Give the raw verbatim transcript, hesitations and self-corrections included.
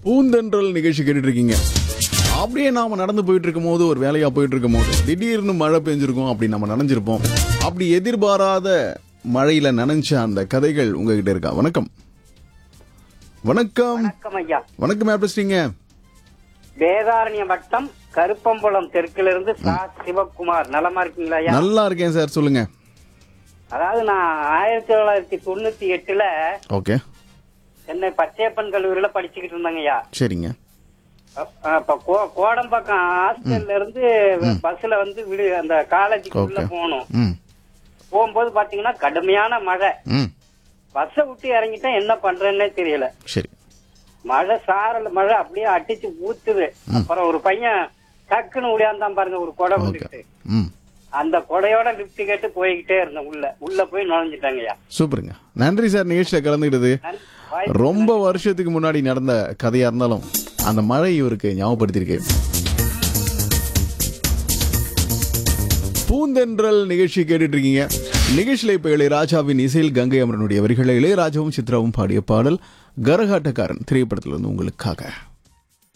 பூந்தென்றல் நிகழ்ச்சி கேட்டுட்டு இருக்கீங்க. அப்படியே நாம நடந்து போயிட்டு இருக்கும் போது ஒரு வேலையா போயிட்டு இருக்கும் போது திடீர்னு மழை பெஞ்சிருக்கும், அப்படி நம்ம நனைஞ்சிருப்போம். அப்படி எதிர்பாராத மழையில நனைஞ்ச அந்த கதைகள் உங்ககிட்ட இருக்கா? வணக்கம். வணக்கம். வணக்கம் ஐயா. வணக்கம். யார் பேசுறீங்க? வேதாரண்யம் வட்டம் கருப்பம்புலம் தெற்குல இருந்து சா சிவகுமார். நலமா இருக்கீங்களா ஐயா? நல்லா இருக்கேன் சார், சொல்லுங்க. அதாவது நான் ஆயிரத்தி தொள்ளாயிரத்தி தொண்ணூத்தி எட்டுல ஓகே சென்னை பச்சையப்பன் கல்லூரியில படிச்சுக்கிட்டு இருந்தாங்க ஐயா. சரிங்க. அப்ப கோடம்பாக்கம் ஹாஸ்டல்ல இருந்து பஸ்ல வந்து விடு அந்த காலேஜுக்கு உள்ள போகணும். ம் போகும்போது பாத்தீங்கன்னா கடுமையான மழை. ம் பஸ்ஸை விட்டு இறங்கிட்டேன், என்ன பண்றேன்னே தெரியல. சரி. மழை சாரல் மழை அப்படியே அடிச்சு ஊத்துது. அப்புறம் ஒரு பையன் டக்குன்னு உடையாந்தான் பாருங்க, ஒரு கொடை வந்துட்டு. ம் அந்த கொடையோட லிப்ட் கேட்டு போய்கிட்டே இருந்தேன். உள்ள உள்ள போய் நுழைஞ்சிட்டாங்கய்யா. சூப்பருங்க. நன்றி சார் நிகழ்ச்சியில கலந்துக்கிட்டது. ரொம்ப வருஷத்துக்கு முன்னாடி நடந்த கதையா இருந்தாலும் அந்த மழை இவருக்கு ஞாபகப்படுத்திருக்கு. பூந்தென்றல் நிகழ்ச்சி கேட்டுட்டு இருக்கீங்க. நிகழ்ச்சியில இப்ப இளையராஜாவின் இசையில் கங்கை அமரனுடைய வரிகளை இளையராஜாவும் சித்ராவும் பாடிய பாடல் கரகாட்டக்காரன் திரைப்படத்திலிருந்து உங்களுக்காக.